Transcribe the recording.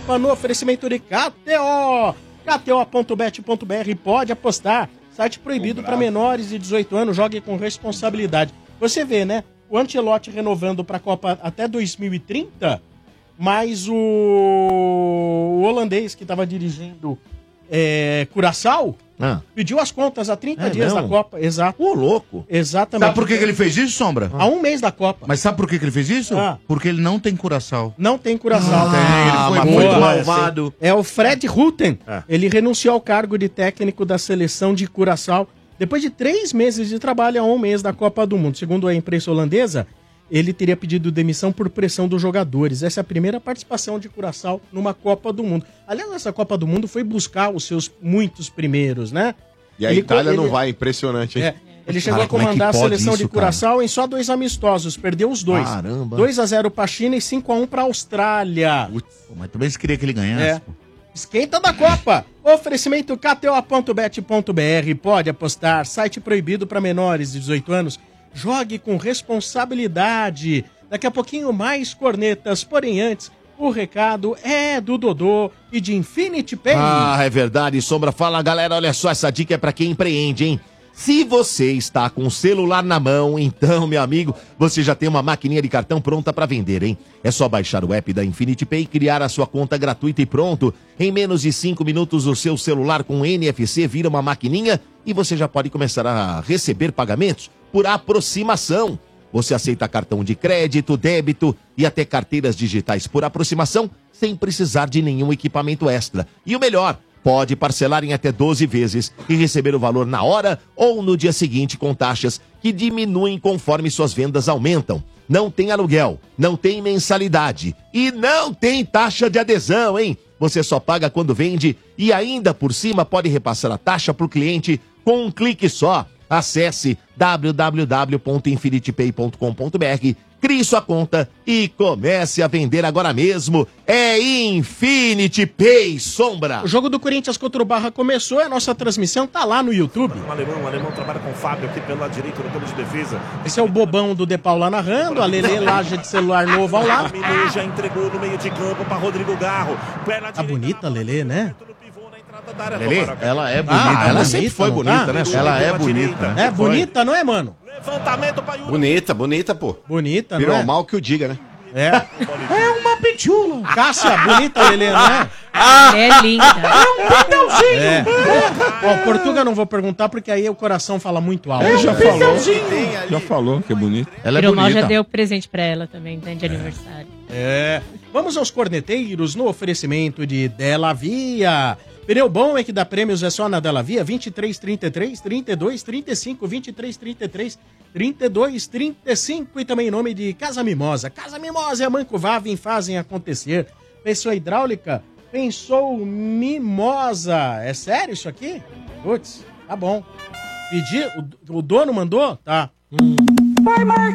Copa no oferecimento de KTO. KTO.bet.br, pode apostar. Site proibido para menores de 18 anos, jogue com responsabilidade. Você vê, né? O Ancelotti renovando para a Copa até 2030, mas o holandês que estava dirigindo Curaçao pediu as contas há 30 dias da Copa. Exato. Ô, louco. Exatamente. Sabe por que ele fez isso, Sombra? Há um mês da Copa. Mas sabe por que ele fez isso? Porque ele não tem Curaçao. Não tem Curaçao. Ele foi muito malvado. É o Fred Rutten. Ele renunciou ao cargo de técnico da seleção de Curaçao depois de 3 meses de trabalho a um mês da Copa do Mundo. Segundo a imprensa holandesa, ele teria pedido demissão por pressão dos jogadores. Essa é a primeira participação de Curaçao numa Copa do Mundo. Aliás, essa Copa do Mundo foi buscar os seus muitos primeiros, né? E a Itália não vai, impressionante, hein? Ele chegou a comandar a seleção de Curaçao em só 2 amistosos, perdeu os 2. Caramba. 2-0 para a China e 5-1 para a Austrália. Mas também você queria que ele ganhasse. Esquenta da Copa. Oferecimento KTO.bet.br. Pode apostar. Site proibido para menores de 18 anos. Jogue com responsabilidade. Daqui a pouquinho mais cornetas. Porém antes, o recado é do Dodô e de Infinity Pay. É verdade, Sombra. Fala, galera, olha só, essa dica é pra quem empreende, hein? Se você está com o celular na mão, então, meu amigo, você já tem uma maquininha de cartão pronta para vender, hein? É só baixar o app da Infinity Pay, criar a sua conta gratuita e pronto. Em menos de 5 minutos, o seu celular com NFC vira uma maquininha e você já pode começar a receber pagamentos por aproximação. Você aceita cartão de crédito, débito e até carteiras digitais por aproximação sem precisar de nenhum equipamento extra. E o melhor, pode parcelar em até 12 vezes e receber o valor na hora ou no dia seguinte com taxas que diminuem conforme suas vendas aumentam. Não tem aluguel, não tem mensalidade e não tem taxa de adesão, hein? Você só paga quando vende e ainda por cima pode repassar a taxa para o cliente com um clique só. Acesse www.infinitypay.com.br, crie sua conta e comece a vender agora mesmo. É Infinity Pay, Sombra. O jogo do Corinthians contra o Barra começou e a nossa transmissão tá lá no YouTube. O alemão trabalha com o Fábio aqui pelo lado direito no campo de defesa. Esse é o bobão do De Paula narrando, a Lelê Laje de celular novo ao lado. Mineiro já entregou no meio de campo para Rodrigo Garro. Tá bonita a Lelê, né? Lelê, ela é bonita. Ela sempre foi bonita, né? Ela é bonita. É bonita, não é, mano? Levantamento para Bonita, pô. Bonita, Virou não é? mal que o diga, né? É uma pitula. Cássia, bonita, Lelê, não é? É linda. É um pintãozinho. Ó, Portuga não vou perguntar porque aí o coração fala muito alto. Já falou que é bonito. Ela é Piromal bonita. já deu presente pra ela também, né, de aniversário. Vamos aos corneteiros no oferecimento de Della Via. Pneu bom é que dá prêmios, é só na Della Via, 2333 3235, 2333 3235 e também em nome de Casa Mimosa. Casa Mimosa e a Manco Vavin fazem acontecer. Pensou hidráulica? Pensou Mimosa. É sério isso aqui? Putz, tá bom. Pedir? O dono mandou? Tá. Vai, Marcão!